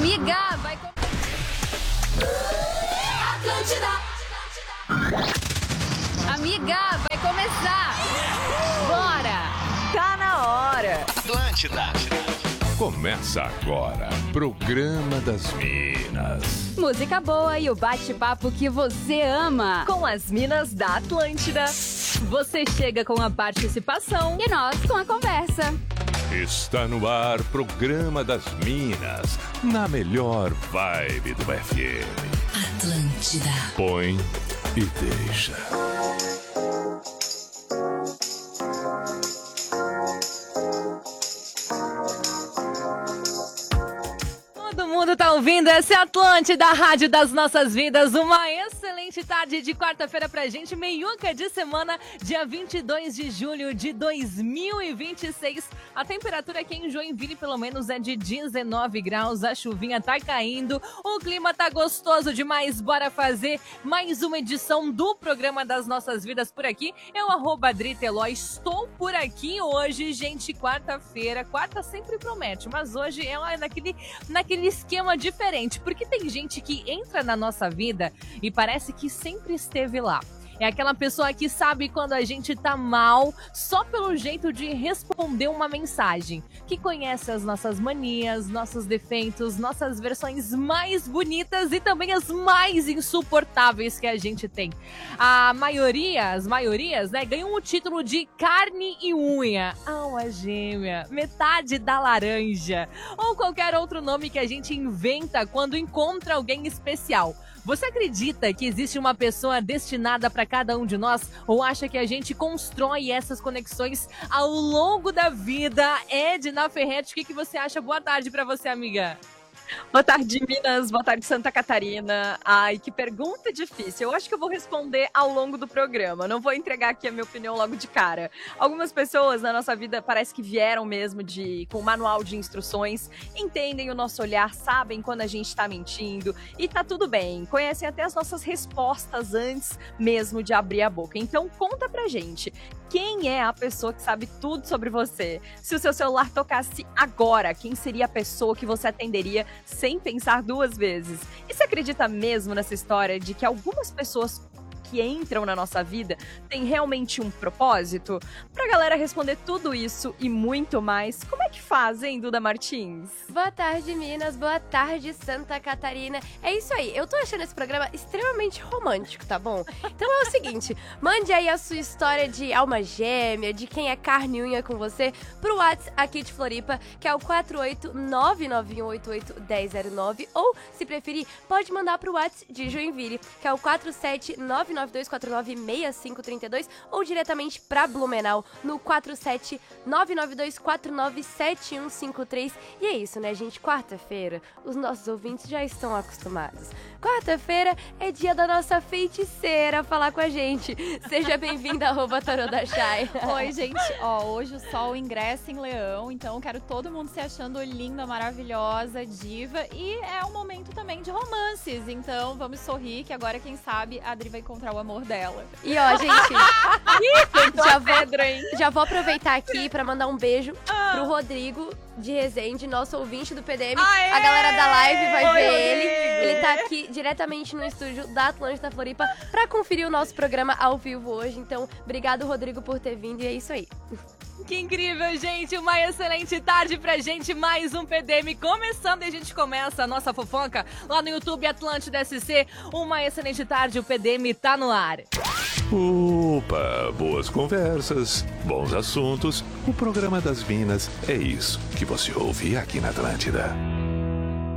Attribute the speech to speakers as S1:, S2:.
S1: Amiga, vai Amiga, vai começar. Bora.
S2: Tá na hora.
S3: Atlântida.
S4: Começa agora, Programa das Minas.
S1: Música boa e o bate-papo que você ama.
S2: Com as minas da Atlântida.
S1: Você chega com a participação e nós com a conversa.
S4: Está no ar, Programa das Minas, na melhor vibe do FM.
S5: Atlântida.
S4: Põe e deixa.
S1: Todo mundo tá ouvindo essa Atlântida, a rádio das nossas vidas. Uma excelente tarde de quarta-feira pra gente, meiuca de semana, dia 22 de julho de 2026. A temperatura aqui em Joinville, pelo menos, é de 19 graus. A chuvinha tá caindo, o clima tá gostoso demais. Bora fazer mais uma edição do Programa das Nossas Vidas por aqui. Eu, @DriTeló, estou por aqui hoje, gente, quarta-feira. Quarta sempre promete, mas hoje é naquele esquema diferente, porque tem gente que entra na nossa vida e parece que sempre esteve lá. É aquela pessoa que sabe quando a gente tá mal só pelo jeito de responder uma mensagem. Que conhece as nossas manias, nossos defeitos, nossas versões mais bonitas e também as mais insuportáveis que a gente tem. As maiorias, né, ganham o título de carne e unha, alma gêmea, metade da laranja ou qualquer outro nome que a gente inventa quando encontra alguém especial. Você acredita que existe uma pessoa destinada para cada um de nós? Ou acha que a gente constrói essas conexões ao longo da vida? Edna Ferretti, o que você acha? Boa tarde para você, amiga.
S2: Boa tarde, Minas. Boa tarde, Santa Catarina. Ai, que pergunta difícil. Eu acho que eu vou responder ao longo do programa. Não vou entregar aqui a minha opinião logo de cara. Algumas pessoas na nossa vida parece que vieram mesmo com um manual de instruções, entendem o nosso olhar, sabem quando a gente tá mentindo e tá tudo bem. Conhecem até as nossas respostas antes mesmo de abrir a boca. Então conta pra gente. Quem é a pessoa que sabe tudo sobre você? Se o seu celular tocasse agora, quem seria a pessoa que você atenderia sem pensar duas vezes? E você acredita mesmo nessa história de que algumas pessoas que entram na nossa vida têm realmente um propósito? Pra galera responder tudo isso e muito mais, como é que faz, hein, Duda Martins?
S6: Boa tarde, Minas. Boa tarde, Santa Catarina. É isso aí, eu tô achando esse programa extremamente romântico, tá bom? Então é o seguinte, mande aí a sua história de alma gêmea, de quem é carne e unha com você, pro WhatsApp aqui de Floripa, que é o 48991881009, ou, se preferir, pode mandar pro WhatsApp de Joinville, que é o 47992496532, ou diretamente pra Blumenau no 47992497153. E é isso, né, gente? Quarta-feira, os nossos ouvintes já estão acostumados. Quarta-feira é dia da nossa feiticeira falar com a gente. Seja bem-vinda, @Tarodachai.
S7: Oi, gente. Hoje o sol ingressa em Leão, então quero todo mundo se achando linda, maravilhosa, diva. E é um momento também de romances, então vamos sorrir, que agora, quem sabe, a Adri vai encontrar o amor dela.
S6: E ó, gente, já vou aproveitar aqui pra mandar um beijo pro Rodrigo de Resende, nosso ouvinte do PDM.
S1: Aê!
S6: A galera da live vai
S1: Oi,
S6: ver
S1: Rodrigo!
S6: ele tá aqui diretamente no estúdio da Atlântida Floripa pra conferir o nosso programa ao vivo hoje. Então, obrigado, Rodrigo, por ter vindo, e é isso aí.
S1: Que incrível, gente! Uma excelente tarde pra gente, mais um PDM começando, e a gente começa a nossa fofoca lá no YouTube Atlântida SC. Uma excelente tarde, o PDM tá no ar.
S4: Opa, boas conversas, bons assuntos. O Programa das Minas é isso que você ouve aqui na Atlântida.